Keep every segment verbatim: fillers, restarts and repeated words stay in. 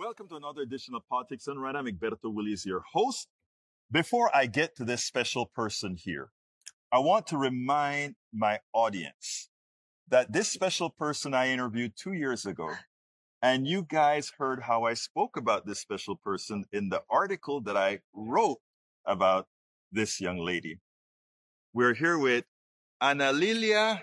welcome to another edition of Politics Done Right. I'm Egberto Willies, your host. Before I get to this special person here, I want to remind my audience that this special person I interviewed two years ago, and you guys heard how I spoke about this special person in the article that I wrote about this young lady. We're here with Ana Lilia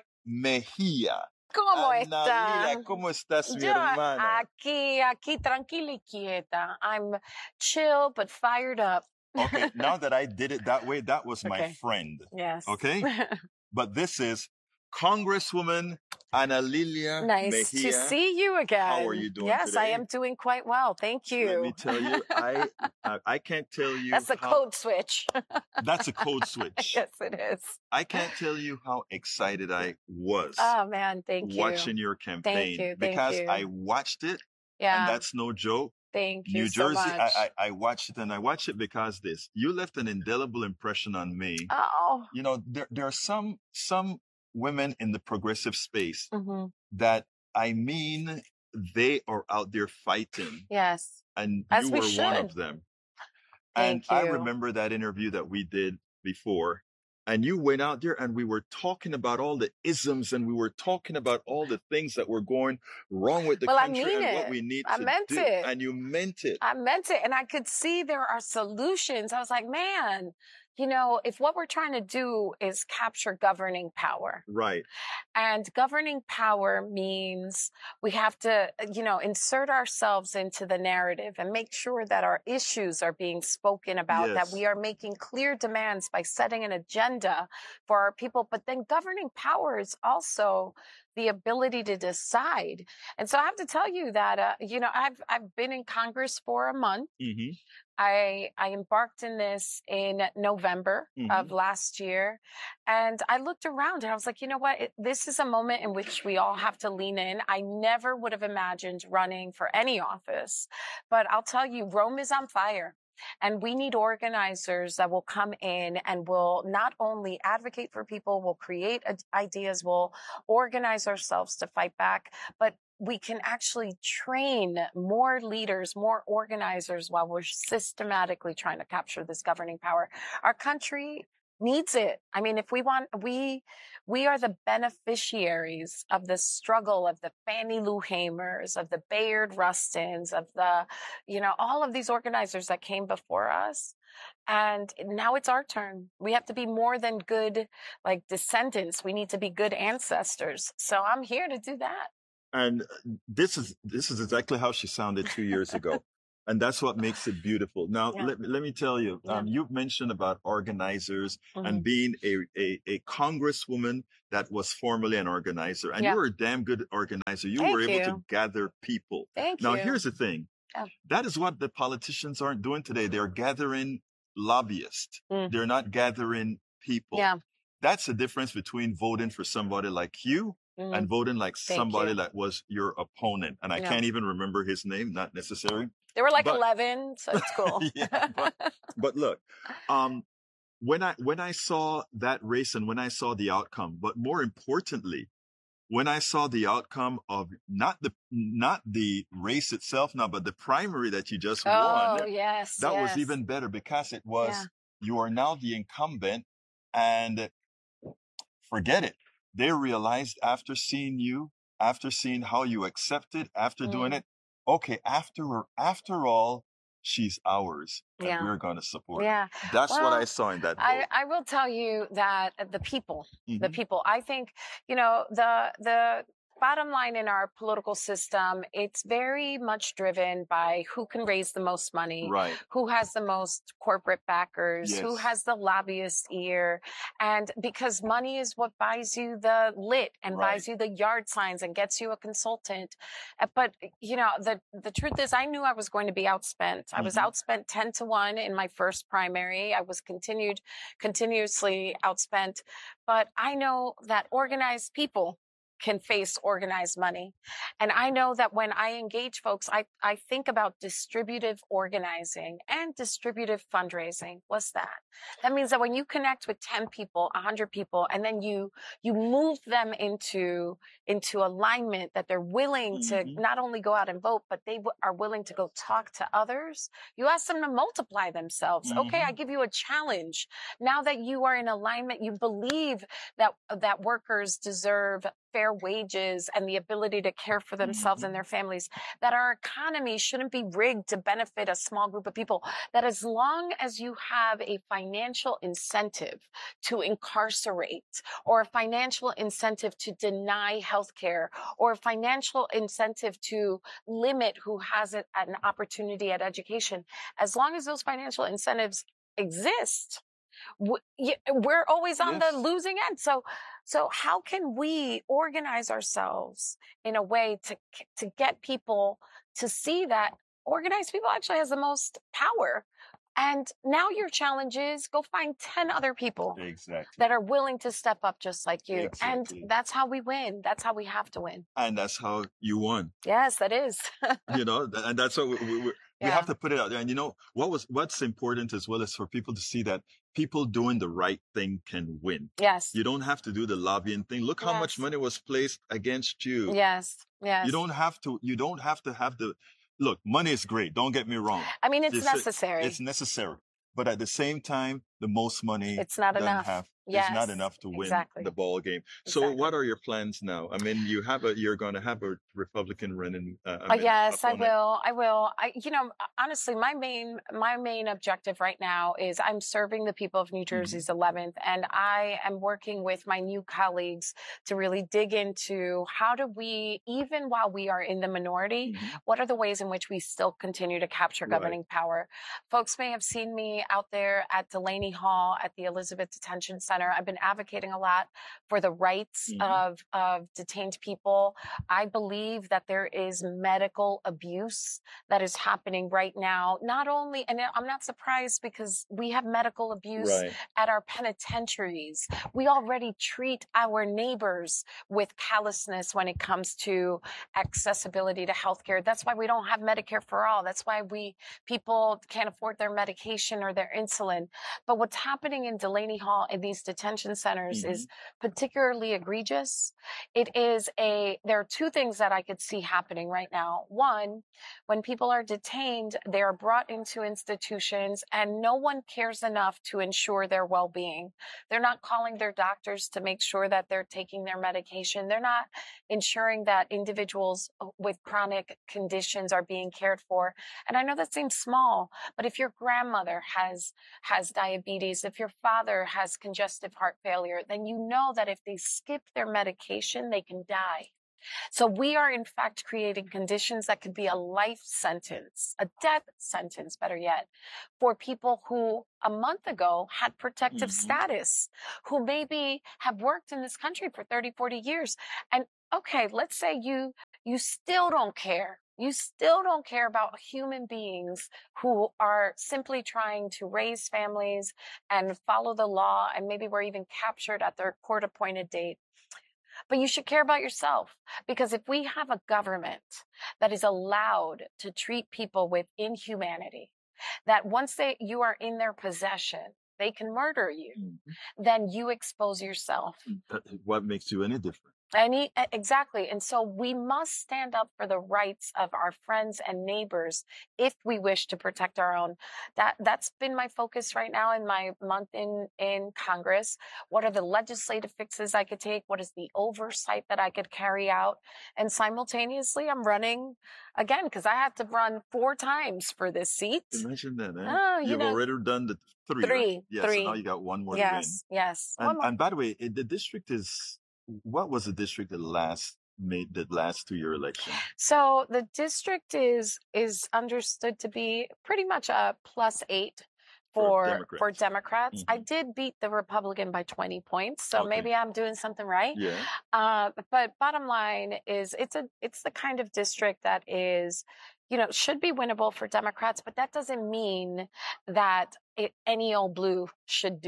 Mejia. ¿Cómo Ana está? Lilia, ¿cómo estás, mi Yo hermana? aquí, aquí tranquila y quieta. I'm chill but fired up. Okay, now that I did it that way, that was my Okay. friend. Yes. Okay? But this is Congresswoman Ana Lilia Nice Mejia. to see you again. How are you doing Yes, today? I am doing quite well. Thank you. Let me tell you, I I, I can't tell you. That's a how, code switch. That's a code switch. Yes, it is. I can't tell you how excited I was Oh, man, thank you. watching your campaign you, thank because you. I watched it, Yeah, and that's no joke. thank you New so Jersey, much. I, I I watched it, and I watched it because this you left an indelible impression on me. Oh. You know, there there are some some women in the progressive space Mhm. that I mean they are out there fighting, Yes. and As you we were one should. of them. Thank And I you. remember that interview that we did before, and you went out there and we were talking about all the isms and we were talking about all the things that were going wrong with the Well, I country mean and what it. we need I to meant do. it. And you meant it. I meant it. And I could see there are solutions. I was like, man, you know, if what we're trying to do is capture governing power, Right. and governing power means we have to, you know, insert ourselves into the narrative and make sure that our issues are being spoken about, Yes. that we are making clear demands by setting an agenda for our people. But then governing power is also the ability to decide. And so I have to tell you that, uh, you know, I've, I've been in Congress for a month. Mm-hmm. I, I embarked in this in November Mhm. of last year, and I looked around and I was like, you know what? It, this is a moment in which we all have to lean in. I never would have imagined running for any office, but I'll tell you, Rome is on fire. And we need organizers that will come in and will not only advocate for people, will create ideas, will organize ourselves to fight back, but we can actually train more leaders, more organizers while we're systematically trying to capture this governing power. Our country needs it. I mean, if we want, we, we are the beneficiaries of the struggle of the Fannie Lou Hamers, of the Bayard Rustins, of the, you know, all of these organizers that came before us. And now it's our turn. We have to be more than good, like descendants. We need to be good ancestors. So I'm here to do that. And this is this is exactly how she sounded two years ago. And that's what makes it beautiful. Now, Yeah. let, let me tell you, Yeah. um, you've mentioned about organizers Mhm. and being a, a, a congresswoman that was formerly an organizer. And Yeah. you were a damn good organizer. You Thank were able to you. gather people. Thank Now, you. here's the thing. Yeah. That is what the politicians aren't doing today. They're gathering lobbyists. Mm. They're not gathering people. Yeah. That's the difference between voting for somebody like you Mhm. and voting like Thank somebody you. that was your opponent. And I Yeah. can't even remember his name, not necessary. There were like But- eleven, so it's cool. Yeah, But look, um, when I when I saw that race and when I saw the outcome, but more importantly, when I saw the outcome of not the not the race itself now, but the primary that you just Oh, won, yes. that was yes. even better because it was Yeah. you are now the incumbent, and forget it. They realized after seeing you, after seeing how you accepted, after doing Mm. it, okay, after after all, she's ours, and Yeah. we're going to support her. Yeah. That's what Well, I saw in that I, vote. I will tell you that the people, the Mhm. people, I think, you know, the, the, bottom line in our political system, it's very much driven by who can raise the most money, Right. who has the most corporate backers, who Yes. has the lobbyist ear. And because money is what buys you the lit and Right. buys you the yard signs and gets you a consultant. Uh, But, you know, the, the truth is I knew I was going to be outspent. I was Mhm. outspent ten to one in my first primary. I was continued, continuously outspent. But I know that organized people can face organized money. And I know that when I engage folks, I, I think about distributive organizing and distributive fundraising. What's that? That means that when you connect with ten people, one hundred people, and then you you move them into into alignment that they're willing Mm-hmm. to not only go out and vote, but they w- are willing to go talk to others. You ask them to multiply themselves. Mm-hmm. Okay, I give you a challenge. Now that you are in alignment, you believe that that workers deserve fair wages and the ability to care for themselves Mm-hmm. and their families, that our economy shouldn't be rigged to benefit a small group of people, that as long as you have a financial incentive to incarcerate or a financial incentive to deny health care or a financial incentive to limit who has it at an opportunity at education, as long as those financial incentives exist, we're always on Yes. the losing end. So, so how can we organize ourselves in a way to, to get people to see that organized people actually has the most power? And now your challenge is go find ten other people Exactly. that are willing to step up just like you. Exactly. And that's how we win. That's how we have to win. And that's how you won. Yes, that is. You know, th- and that's what we, we, we, Yeah. we have to put it out there. And you know, what was what's important as well is for people to see that people doing the right thing can win. Yes. You don't have to do the lobbying thing. Look how Yes. much money was placed against you. Yes. Yes. You don't have to. You don't have to have the. Look, money is great. Don't get me wrong. I mean, it's It's- necessary. It's necessary. But at the same time, the most money It's not doesn't enough. have Yes, is not enough to win exactly. the ball game. So Exactly. what are your plans now? I mean, you have a you're going to have a Republican running. Uh, I Oh, mean, yes, I opponent. will. I will. I, you know, honestly, my main, my main objective right now is I'm serving the people of New Jersey's eleventh, and I am working with my new colleagues to really dig into how do we, even while we are in the minority, Mhm. what are the ways in which we still continue to capture Right. governing power? Folks may have seen me out there at Delaney Hall at the Elizabeth Detention Center. I've been advocating a lot for the rights Mhm. of, of detained people. I believe that there is medical abuse that is happening right now. Not only, and I'm not surprised because we have medical abuse Right. at our penitentiaries. We already treat our neighbors with callousness when it comes to accessibility to healthcare. That's why we don't have Medicare for all. That's why we people can't afford their medication or their insulin. But what's happening in Delaney Hall in these detention centers Mhm. is particularly egregious. It is a, there are two things that I could see happening right now. One, when people are detained, they are brought into institutions and no one cares enough to ensure their well-being. They're not calling their doctors to make sure that they're taking their medication. They're not ensuring that individuals with chronic conditions are being cared for. And I know that seems small, but if your grandmother has, has diabetes, if your father has congestive heart failure, then you know that if they skip their medication, they can die. So we are in fact creating conditions that could be a life sentence, a death sentence, better yet, for people who a month ago had protective Mhm. status, who maybe have worked in this country for thirty, forty years. And okay, let's say you, you still don't care. You still don't care about human beings who are simply trying to raise families and follow the law. And maybe were even captured at their court appointed date. But you should care about yourself, because if we have a government that is allowed to treat people with inhumanity, that once they, you are in their possession, they can murder you, Mhm. then you expose yourself. That- What makes you any different? Any, exactly. And so we must stand up for the rights of our friends and neighbors if we wish to protect our own. That, that's been my focus right now in my month in, in Congress. What are the legislative fixes I could take? What is the oversight that I could carry out? And simultaneously, I'm running again, because I had to run four times for this seat. Imagine that. Eh? Oh, you You've know, already done the three. Three, Right? Yeah. three. So now you got one more Yes, yes. to win. One And, more. and by the way, it, the district is what was the district that last made the last two year election? So the district is is understood to be pretty much a plus eight For for Democrats. for Democrats. I Mhm. did beat the Republican by twenty points, so Okay. maybe I'm doing something right. Yeah. Uh, but bottom line is, it's a it's the kind of district that is, you know, should be winnable for Democrats, but that doesn't mean that it, any old blue should do.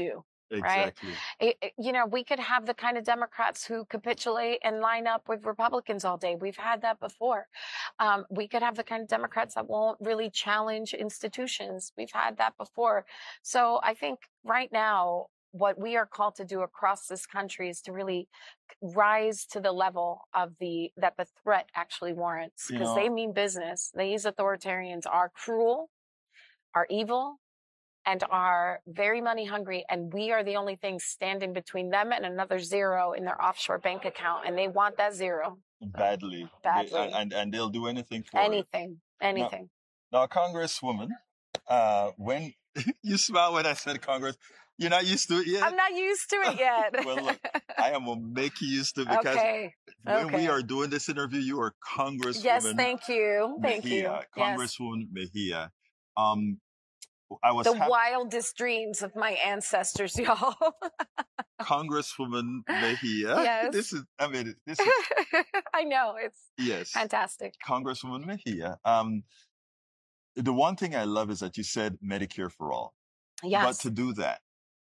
right? Exactly. It, it- you know, we could have the kind of Democrats who capitulate and line up with Republicans all day. We've had that before. Um, we could have the kind of Democrats that won't really challenge institutions. We've had that before. So I think right now, what we are called to do across this country is to really rise to the level of the that the threat actually warrants, You because they know, mean business. These authoritarians are cruel, are evil, and are very money hungry, and we are the only thing standing between them and another zero in their offshore bank account, and they want that zero badly. They, badly. and, and they'll do anything for it. Anything, anything. Now, Congresswoman, uh, when you smile when I said Congress, you're not used to it yet? I'm not used to it yet. Well, look, I am going to make you used to it because Okay. when Okay. we are doing this interview, you are Congresswoman Yes, thank you. Thank you. Mejia. Yes. Congresswoman Mejia. Um, I was The hap- wildest dreams of my ancestors, y'all. Congresswoman Mejia. Yes. This is, I mean, this is, I know, it's yes. fantastic. Congresswoman Mejia. Um, the one thing I love is that you said Medicare for all. Yes. But to do that,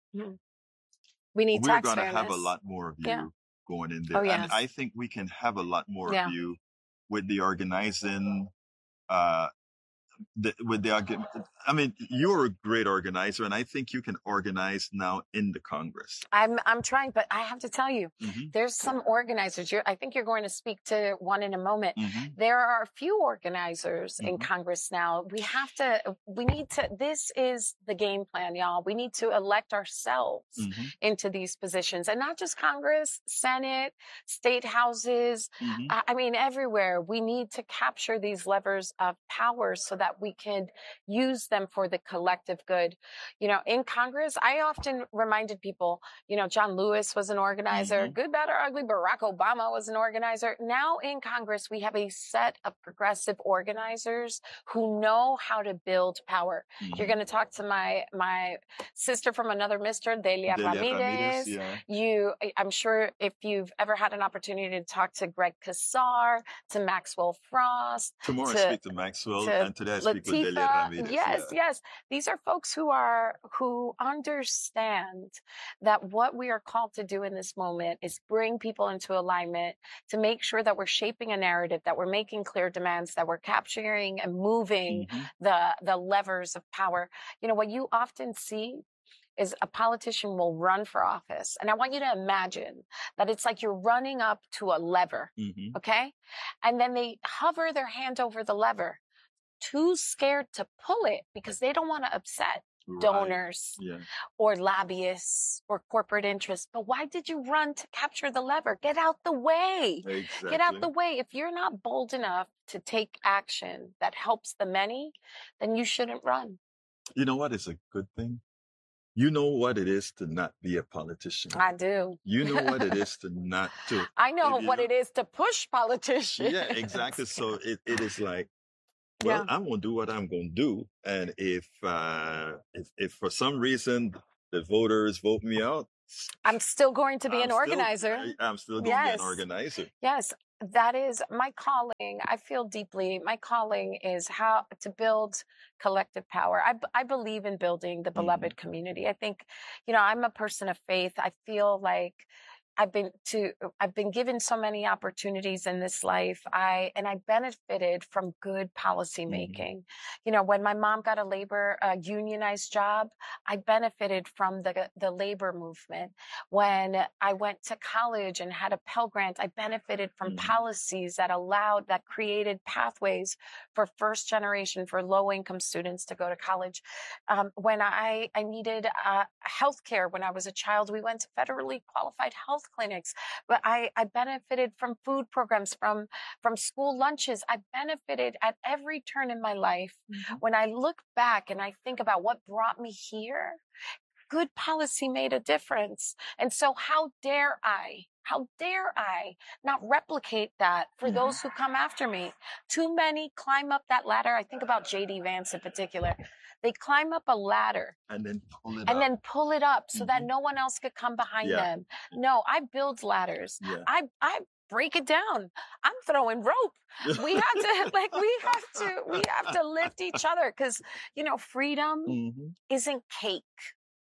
we need we're tax going to fairness. have a lot more of you Yeah. going in there. Oh, yes. And I think we can have a lot more Yeah. of you with the organizing, uh, the, with the, organ- I mean, you're a great organizer, and I think you can organize now in the Congress. I'm I'm trying, but I have to tell you, Mhm. there's some organizers. You're, I think you're going to speak to one in a moment. Mhm. There are a few organizers in Mhm. Congress now. We have to, we need to, this is the game plan, y'all. We need to elect ourselves Mhm. into these positions, and not just Congress, Senate, state houses. Mhm. I I mean, everywhere. We need to capture these levers of power so that we can use them for the collective good. You know, in Congress, I often reminded people, you know, John Lewis was an organizer, Mhm. good, bad, or ugly. Barack Obama was an organizer. Now in Congress, we have a set of progressive organizers who know how to build power. Mhm. You're going to talk to my my sister from another mister, Delia, Delia Ramirez. Ramirez, yeah. You, I'm sure if you've ever had an opportunity to talk to Greg Kassar, to Maxwell Frost, Tomorrow to, I speak to Maxwell, to and today I speak with Delia Latifa, Ramirez. yes, yeah. yes. These are folks who are, who understand that what we are called to do in this moment is bring people into alignment, to make sure that we're shaping a narrative, that we're making clear demands, that we're capturing and moving Mhm. the, the levers of power. You know, what you often see is a politician will run for office. And I want you to imagine that it's like you're running up to a lever, Mhm. okay? And then they hover their hand over the lever, too scared to pull it because they don't want to upset Right. donors Yeah. or lobbyists or corporate interests. But why did you run to capture the lever? Get out the way. Exactly. Get out the way. If you're not bold enough to take action that helps the many, then you shouldn't run. You know what is a good thing? You know what it is to not be a politician. I do. You know what it is to not to. I know if you what know- it is to push politicians. Yeah, exactly. So it, it is like, well, Yeah. I'm going to do what I'm going to do. And if, uh, if, if for some reason the voters vote me out, I'm still going to be I'm an still- organizer. I- I'm still going to Yes. be an organizer. Yes, that is my calling. I feel deeply. My calling is how to build collective power. I, b- I believe in building the beloved community. I think, you know, I'm a person of faith. I feel like I've been to, I've been given so many opportunities in this life. I, and I benefited from good policy making. You know, when my mom got a labor, a unionized job, I benefited from the, the labor movement. When I went to college and had a Pell Grant, I benefited from Mhm. policies that allowed, that created pathways for first generation, for low income students to go to college. Um, when I, I needed uh, health care when I was a child, we went to federally qualified health clinics. But I, I benefited from food programs, from, from school lunches. I benefited at every turn in my life. When I look back and I think about what brought me here, good policy made a difference. And so how dare I, how dare I not replicate that for Mhm. those who come after me? Too many climb up that ladder. I think about J D Vance in particular. They climb up a ladder And then pull it and up. then pull it up so that Mhm. no one else could come behind Yeah. them. No, I build ladders. Yeah. I, I break it down. I'm throwing rope. We have to, like, we have to, we have to lift each other because, you know, freedom Mhm. isn't cake.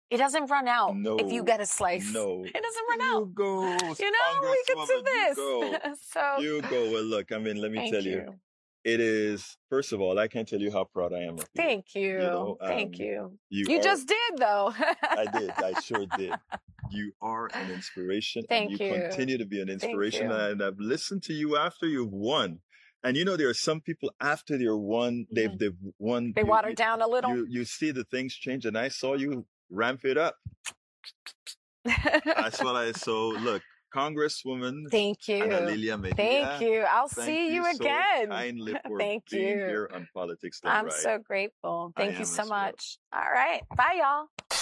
It doesn't run out No. if you get a slice. No. It doesn't run You out. go, You know, we could do Congresswoman, this. You go. so You go. Well, look, I mean, let me thank tell you. you. It is, first of all, I can't tell you how proud I am of you. Thank you. You know, Thank um, you. You, You are- just did though. I did. I sure did. You are an inspiration. Thank and you, you. continue to be an inspiration. you. And I've listened to you after you've won. And you know, there are some people after they're won, they've, Mhm. they've won. They you, water you, down a little. You, you see the things change. And I saw you ramp it up. That's what I saw. Look, Congresswoman Thank you. Ana Lilia Mejia. Thank you. I'll Thank see you, so again. kindly for Thank being you. here on Politics Done I'm Right. so grateful. I Thank am you so as well. much. All right. Bye, y'all.